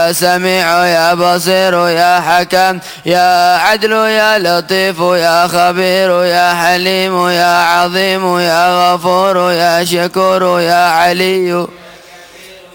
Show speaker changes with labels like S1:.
S1: يا سميع يا بصير يا حكم يا عدل يا لطيف يا خبير يا حليم يا عظيم يا غفور يا شكور يا علي